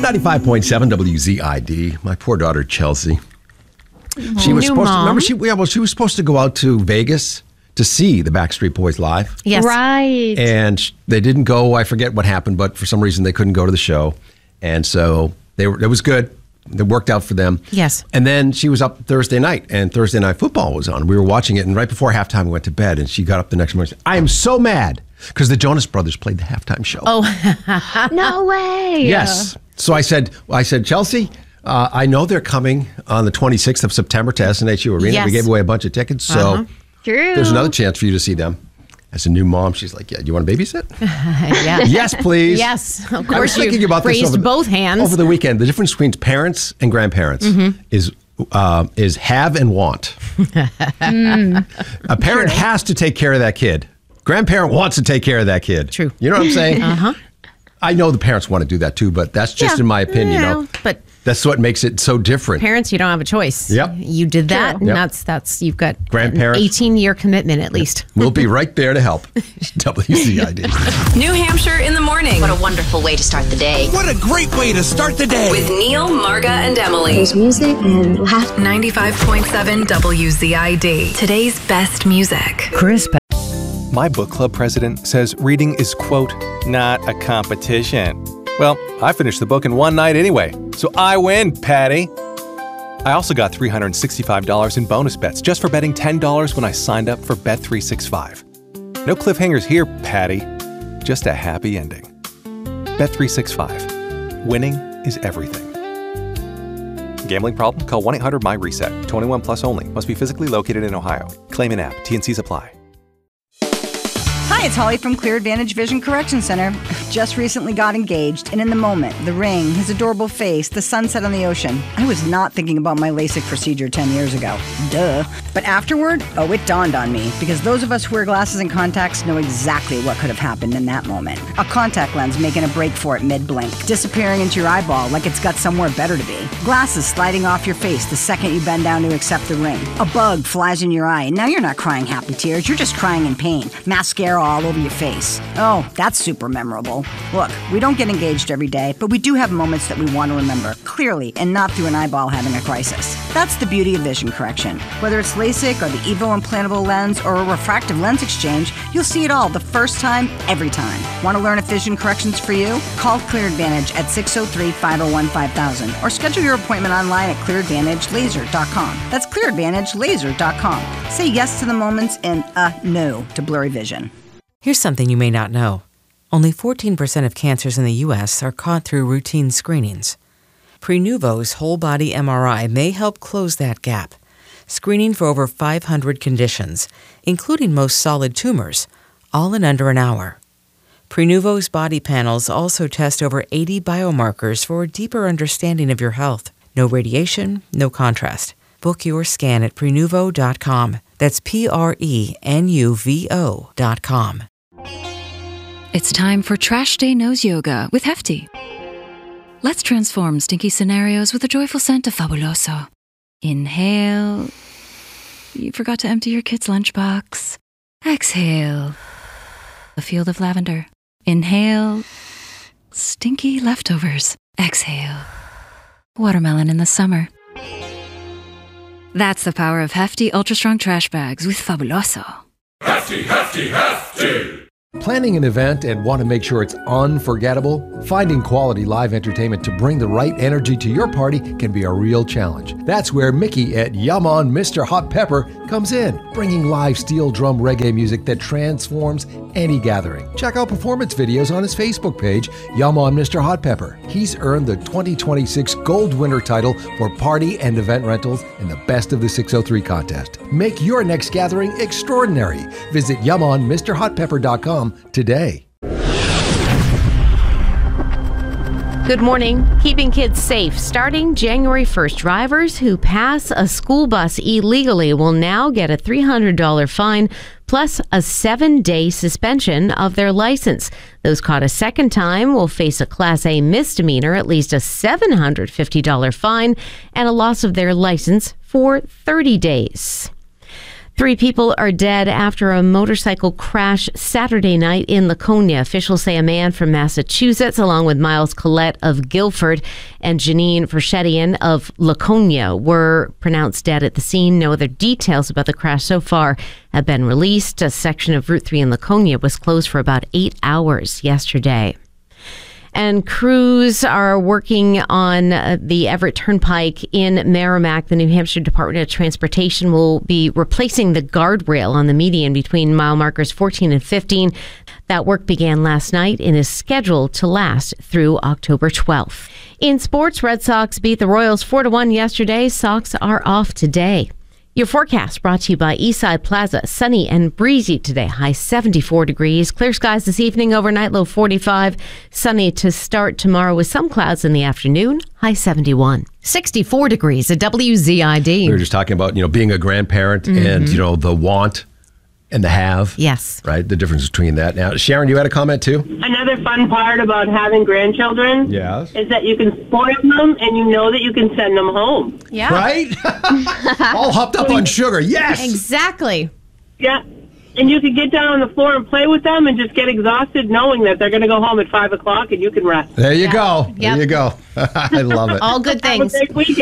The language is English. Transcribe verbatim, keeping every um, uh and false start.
ninety-five point seven W Z I D. My poor daughter, Chelsea. She was New supposed mom. to, remember, she, yeah, well, she was supposed to go out to Vegas to see the Backstreet Boys live. Yes. Right. And sh- they didn't go. I forget what happened, but for some reason they couldn't go to the show. And so they were, it was good. It worked out for them. Yes. And then she was up Thursday night, and Thursday Night Football was on. We were watching it, and right before halftime, we went to bed, and she got up the next morning and said, I am so mad because the Jonas Brothers played the halftime show. Oh, No way. Yes. So I said, I said, Chelsea, uh, I know they're coming on the twenty-sixth of September to S N H U Arena. Yes. We gave away a bunch of tickets, so Uh-huh. True. there's another chance for you to see them. As a new mom, she's like, yeah, do you want to babysit? yeah. Yes, please. Yes, of I was course thinking you about this raised over the- both hands. Over the weekend, the difference between parents and grandparents Mm-hmm. is uh, is have and want. A parent has to take care of that kid. Grandparent wants to take care of that kid. True. You know what I'm saying? Uh-huh. I know the parents want to do that too, but that's just Yeah. in my opinion. You Yeah, know, but that's what makes it so different. parents, you don't have a choice. Yep. You did that, True. and Yep. that's, that's, you've got Grandparents. an eighteen-year commitment at least. We'll be right there to help. W Z I D. New Hampshire in the morning. What a wonderful way to start the day. What a great way to start the day. With Neil, Marga, and Emily. There's music and laughter. ninety-five point seven W Z I D. Today's best music. Chris My book club president says reading is, quote, not a competition. Well, I finished the book in one night anyway, so I win, Patty. I also got three hundred sixty-five dollars in bonus bets just for betting ten dollars when I signed up for Bet three sixty-five. No cliffhangers here, Patty. Just a happy ending. Bet three sixty-five. Winning is everything. Gambling problem? Call one eight hundred M Y reset. twenty-one plus only. Must be physically located in Ohio. Claim in app. T N Cs apply. Hi, it's Holly from Clear Advantage Vision Correction Center. Just recently got engaged, and in the moment, the ring, his adorable face, the sunset on the ocean, I was not thinking about my LASIK procedure ten years ago. Duh. But afterward, oh, it dawned on me, because those of us who wear glasses and contacts know exactly what could have happened in that moment. A contact lens making a break for it mid-blink, disappearing into your eyeball like it's got somewhere better to be. Glasses sliding off your face the second you bend down to accept the ring. A bug flies in your eye, and now you're not crying happy tears, you're just crying in pain. Mascara all over your face. Oh, that's super memorable. Look, we don't get engaged every day, but we do have moments that we want to remember, clearly, and not through an eyeball having a crisis. That's the beauty of vision correction. Whether it's LASIK or the EVO implantable lens or a refractive lens exchange, you'll see it all the first time, every time. Want to learn if vision correction's for you? Call Clear Advantage at six oh three, five oh one, five thousand or schedule your appointment online at clear advantage laser dot com. That's clear advantage laser dot com. Say yes to the moments and uh, no to blurry vision. Here's something you may not know. Only fourteen percent of cancers in the U S are caught through routine screenings. Prenuvo's whole-body M R I may help close that gap, screening for over five hundred conditions, including most solid tumors, all in under an hour. Prenuvo's body panels also test over eighty biomarkers for a deeper understanding of your health. No radiation, no contrast. Book your scan at prenuvo dot com. That's P R E N U V O dot com. It's time for Trash Day Nose Yoga with Hefty. Let's transform stinky scenarios with a joyful scent of Fabuloso. Inhale. You forgot to empty your kid's lunchbox. Exhale. A field of lavender. Inhale. Stinky leftovers. Exhale. Watermelon in the summer. That's the power of Hefty Ultra Strong Trash Bags with Fabuloso. Hefty, hefty, hefty! Planning an event and want to make sure it's unforgettable? Finding quality live entertainment to bring the right energy to your party can be a real challenge. That's where Mickey at Yum On Mister Hot Pepper comes in, bringing live steel drum reggae music that transforms any gathering. Check out performance videos on his Facebook page, Yum On Mister Hot Pepper. He's earned the twenty twenty-six Gold Winner title for party and event rentals in the Best of the six oh three contest. Make your next gathering extraordinary. Visit yum on mister hot pepper dot com today. Good morning. Keeping kids safe. Starting January first, drivers who pass a school bus illegally will now get a three hundred dollars fine plus a seven-day suspension of their license. Those caught a second time will face a Class A misdemeanor, at least a seven hundred fifty dollars fine, and a loss of their license for thirty days. Three people are dead after a motorcycle crash Saturday night in Laconia. Officials say a man from Massachusetts, along with Miles Collette of Guilford and Janine Verschettian of Laconia, were pronounced dead at the scene. No other details about the crash so far have been released. A section of Route three in Laconia was closed for about eight hours yesterday. And crews are working on uh, the Everett Turnpike in Merrimack. The New Hampshire Department of Transportation will be replacing the guardrail on the median between mile markers fourteen and fifteen. That work began last night and is scheduled to last through October twelfth. In sports, Red Sox beat the Royals four to one yesterday. Sox are off today. Your forecast brought to you by Eastside Plaza. Sunny and breezy today, high seventy-four degrees. Clear skies this evening, overnight low forty-five. Sunny to start tomorrow with some clouds in the afternoon, high seventy-one. sixty-four degrees at W Z I D. We were just talking about, you know, being a grandparent mm-hmm. and, you know, the want and the have. Yes. Right? The difference between that. Now, Sharon, you had a comment too? Another fun part about having grandchildren yes. is that you can spoil them and you know that you can send them home. Yeah. Right? All hopped up on sugar. Yes. Exactly. Yeah. And you can get down on the floor and play with them and just get exhausted knowing that they're going to go home at five o'clock and you can rest. There you yeah. go. There yep. you go. I love it. All good things. Have a great weekend.